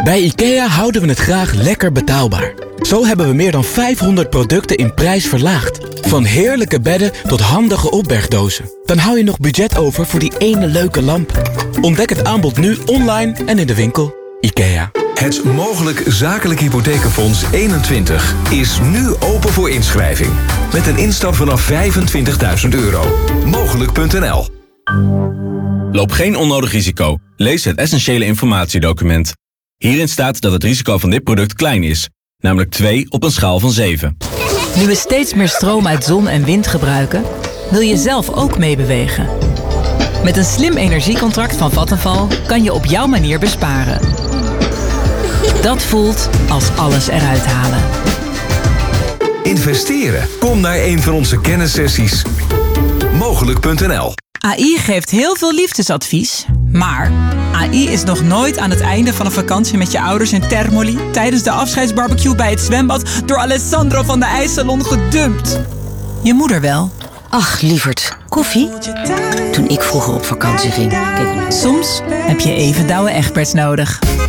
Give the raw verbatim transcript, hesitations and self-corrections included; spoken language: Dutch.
Bij IKEA houden we het graag lekker betaalbaar. Zo hebben we meer dan vijfhonderd producten in prijs verlaagd. Van heerlijke bedden tot handige opbergdozen. Dan hou je nog budget over voor die ene leuke lamp. Ontdek het aanbod nu online en in de winkel. IKEA. Het Mogelijk Zakelijk Hypothekenfonds eenentwintig is nu open voor inschrijving. Met een instap vanaf vijfentwintigduizend euro. Mogelijk punt n l. Loop geen onnodig risico. Lees het essentiële informatiedocument. Hierin staat dat het risico van dit product klein is. Namelijk twee op een schaal van zeven. Nu we steeds meer stroom uit zon en wind gebruiken, wil je zelf ook meebewegen. Met een slim energiecontract van Vattenfall kan je op jouw manier besparen. Dat voelt als alles eruit halen. Investeren? Kom naar een van onze kennissessies. Mogelijk punt n l. A I geeft heel veel liefdesadvies, maar A I is nog nooit aan het einde van een vakantie met je ouders in Termoli tijdens de afscheidsbarbecue bij het zwembad door Alessandro van de IJssalon gedumpt. Je moeder wel. Ach, lieverd. Koffie? Toen ik vroeger op vakantie ging. Kijk. Soms heb je even Douwe Egberts nodig.